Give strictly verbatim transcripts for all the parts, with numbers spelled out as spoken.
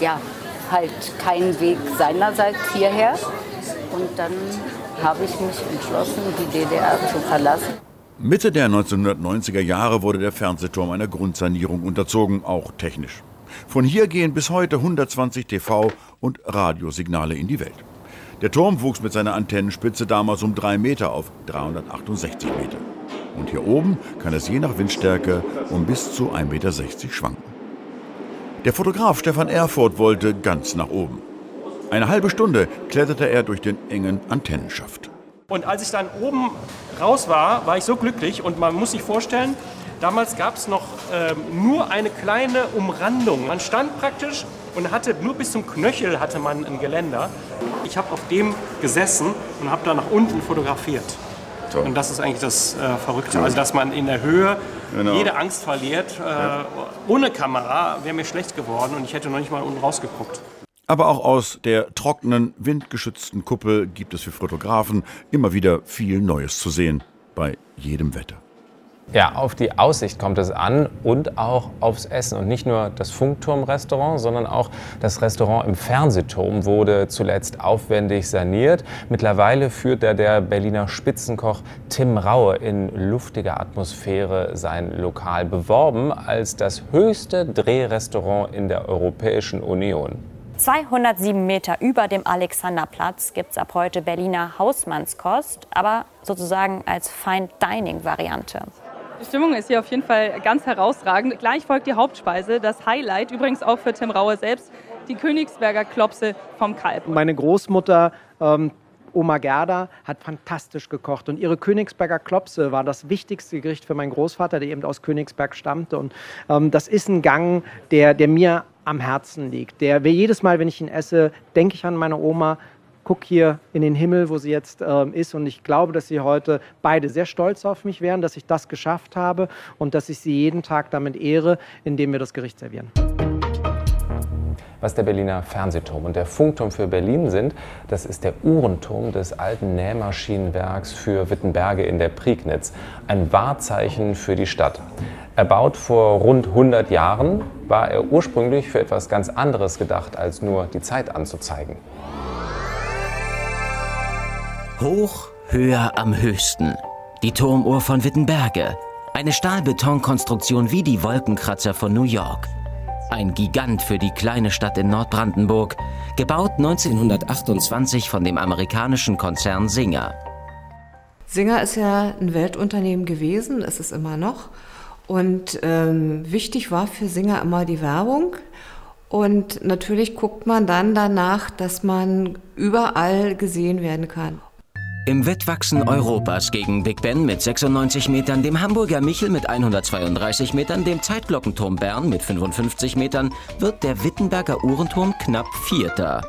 ja, halt kein Weg seinerseits hierher. Und dann habe ich mich entschlossen, die D D R zu verlassen. Mitte der neunzehnhundertneunziger Jahre wurde der Fernsehturm einer Grundsanierung unterzogen, auch technisch. Von hier gehen bis heute hundertzwanzig T V- und Radiosignale in die Welt. Der Turm wuchs mit seiner Antennenspitze damals um drei Meter auf dreihundertachtundsechzig Meter. Und hier oben kann es je nach Windstärke um bis zu ein Meter sechzig schwanken. Der Fotograf Stefan Erfurt wollte ganz nach oben. Eine halbe Stunde kletterte er durch den engen Antennenschaft. Und als ich dann oben raus war, war ich so glücklich. Und man muss sich vorstellen, damals gab es noch äh, nur eine kleine Umrandung. Man stand praktisch und hatte nur bis zum Knöchel hatte man ein Geländer. Ich habe auf dem gesessen und habe da nach unten fotografiert. Toll. Und das ist eigentlich das äh, Verrückte, also dass man in der Höhe genau. jede Angst verliert. Äh, ja. Ohne Kamera wäre mir schlecht geworden und ich hätte noch nicht mal unten rausgeguckt. Aber auch aus der trockenen, windgeschützten Kuppel gibt es für Fotografen immer wieder viel Neues zu sehen, bei jedem Wetter. Ja, auf die Aussicht kommt es an und auch aufs Essen. Und nicht nur das Funkturm-Restaurant, sondern auch das Restaurant im Fernsehturm wurde zuletzt aufwendig saniert. Mittlerweile führt da der Berliner Spitzenkoch Tim Raue in luftiger Atmosphäre sein Lokal, beworben als das höchste Drehrestaurant in der Europäischen Union. zweihundertsieben Meter über dem Alexanderplatz gibt es ab heute Berliner Hausmannskost, aber sozusagen als Fine-Dining-Variante. Die Stimmung ist hier auf jeden Fall ganz herausragend. Gleich folgt die Hauptspeise, das Highlight, übrigens auch für Tim Raue selbst, die Königsberger Klopse vom Kalb. Meine Großmutter, ähm, Oma Gerda, hat fantastisch gekocht. Und ihre Königsberger Klopse war das wichtigste Gericht für meinen Großvater, der eben aus Königsberg stammte. Und ähm, das ist ein Gang, der, der mir am Herzen liegt. Der, jedes Mal, wenn ich ihn esse, denke ich an meine Oma, guck hier in den Himmel, wo sie jetzt äh, ist. Und ich glaube, dass sie heute beide sehr stolz auf mich wären, dass ich das geschafft habe und dass ich sie jeden Tag damit ehre, indem wir das Gericht servieren. Was der Berliner Fernsehturm und der Funkturm für Berlin sind, das ist der Uhrenturm des alten Nähmaschinenwerks für Wittenberge in der Prignitz. Ein Wahrzeichen für die Stadt. Erbaut vor rund hundert Jahren, war er ursprünglich für etwas ganz anderes gedacht, als nur die Zeit anzuzeigen. Hoch, höher am höchsten. Die Turmuhr von Wittenberge. Eine Stahlbetonkonstruktion wie die Wolkenkratzer von New York. Ein Gigant für die kleine Stadt in Nordbrandenburg, gebaut neunzehnhundertachtundzwanzig von dem amerikanischen Konzern Singer. Singer ist ja ein Weltunternehmen gewesen, ist es immer noch. Und ähm, wichtig war für Singer immer die Werbung. Und natürlich guckt man dann danach, dass man überall gesehen werden kann. Im Wettwachsen Europas gegen Big Ben mit sechsundneunzig Metern, dem Hamburger Michel mit hundertzweiunddreißig Metern, dem Zeitglockenturm Bern mit fünfundfünfzig Metern, wird der Wittenberger Uhrenturm knapp Vierter.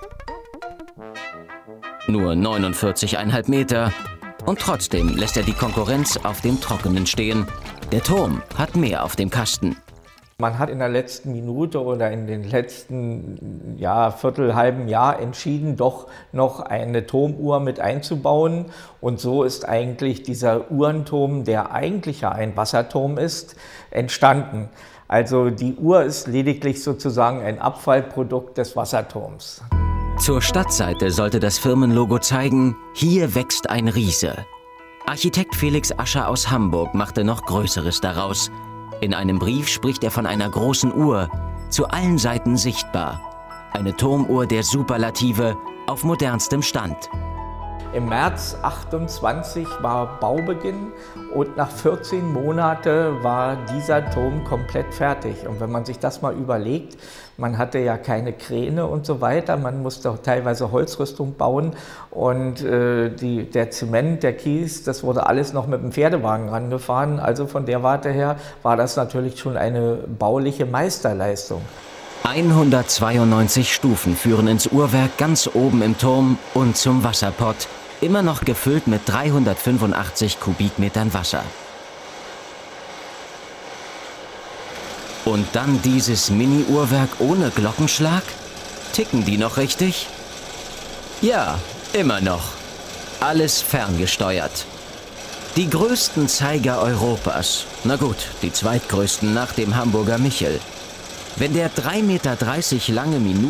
Nur neunundvierzig Komma fünf Meter. Und trotzdem lässt er die Konkurrenz auf dem Trockenen stehen. Der Turm hat mehr auf dem Kasten. Man hat in der letzten Minute oder in den letzten ja, Viertel, halben Jahr entschieden, doch noch eine Turmuhr mit einzubauen. Und so ist eigentlich dieser Uhrenturm, der eigentlich ja ein Wasserturm ist, entstanden. Also die Uhr ist lediglich sozusagen ein Abfallprodukt des Wasserturms. Zur Stadtseite sollte das Firmenlogo zeigen, hier wächst ein Riese. Architekt Felix Ascher aus Hamburg machte noch Größeres daraus. In einem Brief spricht er von einer großen Uhr, zu allen Seiten sichtbar. Eine Turmuhr der Superlative auf modernstem Stand. Im März achtundzwanzig war Baubeginn und nach vierzehn Monaten war dieser Turm komplett fertig. Und wenn man sich das mal überlegt, man hatte ja keine Kräne und so weiter, man musste auch teilweise Holzrüstung bauen und äh, die, der Zement, der Kies, das wurde alles noch mit dem Pferdewagen rangefahren. Also von der Warte her war das natürlich schon eine bauliche Meisterleistung. hundertzweiundneunzig Stufen führen ins Uhrwerk ganz oben im Turm und zum Wasserpott, immer noch gefüllt mit dreihundertfünfundachtzig Kubikmetern Wasser. Und dann dieses Mini-Uhrwerk ohne Glockenschlag? Ticken die noch richtig? Ja, immer noch. Alles ferngesteuert. Die größten Zeiger Europas. Na gut, die zweitgrößten nach dem Hamburger Michel. Wenn der drei Meter dreißig lange Minute